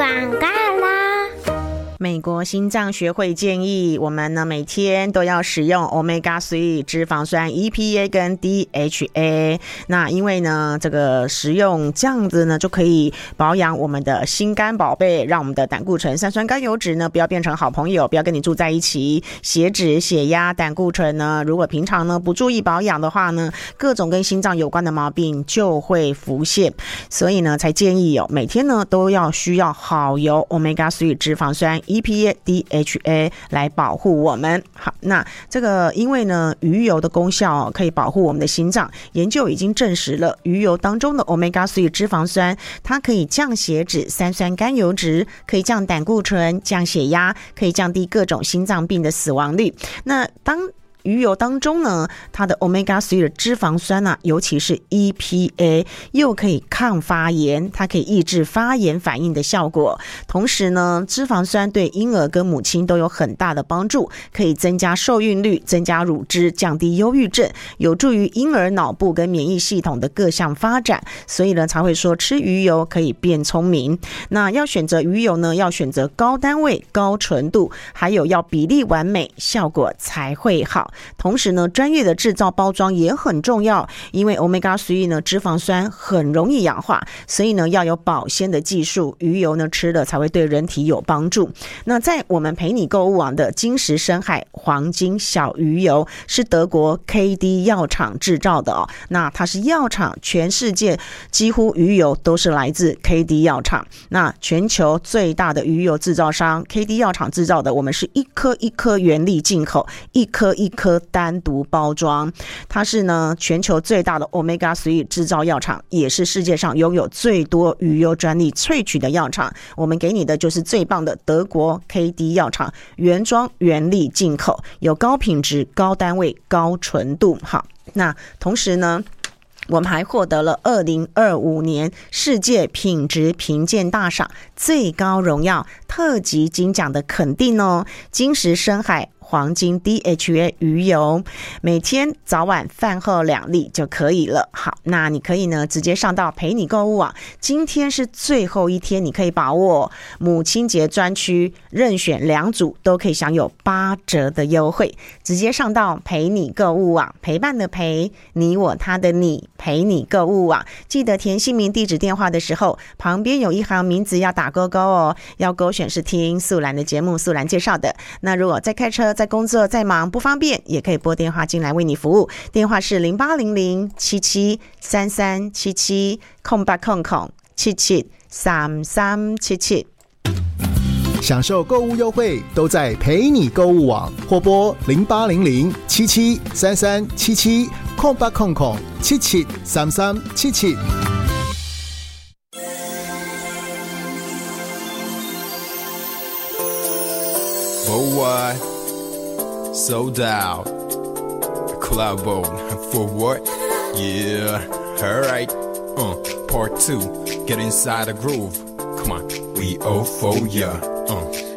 广告啦。 美国心脏学会建议我们呢每天都要使用 Omega-3 脂肪酸 EPA 跟 DHA。 那因为呢这个食用这样子呢就可以保养我们的心肝宝贝，让我们的胆固醇、三酸甘油酯呢不要变成好朋友，不要跟你住在一起。血脂、血压、胆固醇呢，如果平常呢不注意保养的话呢，各种跟心脏有关的毛病就会浮现。所以呢才建议每天呢都需要好油 Omega-3 脂肪酸EPA DHA 来保护我们。好，那这个因为呢鱼油的功效可以保护我们的心脏，研究已经证实了鱼油当中的 Omega-3 脂肪酸，它可以降血脂、三酸甘油酯，可以降胆固醇、降血压，可以降低各种心脏病的死亡率。那当鱼油当中呢，它的 Omega-3 的脂肪酸啊，尤其是 EPA 又可以抗发炎，它可以抑制发炎反应的效果。同时呢，脂肪酸对婴儿跟母亲都有很大的帮助，可以增加受孕率、增加乳汁、降低忧郁症，有助于婴儿脑部跟免疫系统的各项发展。所以呢才会说吃鱼油可以变聪明。那要选择鱼油呢，要选择高单位、高纯度，还有要比例完美，效果才会好。同时呢，专业的制造包装也很重要，因为 Omega-3 呢脂肪酸很容易氧化，所以呢要有保鲜的技术，鱼油呢吃了才会对人体有帮助。那在我们陪你购物网的金石深海黄金小鱼油是德国 KD 药厂制造的那它是药厂，全世界几乎鱼油都是来自 KD 药厂。那全球最大的鱼油制造商 KD 药厂制造的，我们是一颗一颗原粒进口，一颗一颗单独包装。它是呢全球最大的 Omega-3 制造药厂，也是世界上拥有最多鱼油专利萃取的药厂。我们给你的就是最棒的德国 KD 药厂原装原粒进口，有高品质、高单位、高纯度。好，那同时呢我们还获得了2025年世界品质评鉴大赏最高荣耀特级金奖的肯定金石深海黄金 DHA 鱼油，每天早晚饭后2粒就可以了。好，那你可以呢直接上到陪你购物网，今天是最后一天，你可以把握母亲节专区，任选2组都可以享有8折的优惠。直接上到陪你购物网，陪伴的陪，你我他的你，陪你购物网。记得填姓名、地址、电话的时候，旁边有一行名字要打勾勾要勾选是听素兰的节目，素兰介绍的。那如果在开车、在工作、在忙不方便，也可以拨电话进来为你服务，电话是08007733778800773377。 享受购物优惠都在陪你购物网，或拨08007733778800773377。 For what? Sold out. Club for what? Yeah, alright. Part 2. Get inside the groove. Come on, we all for ya.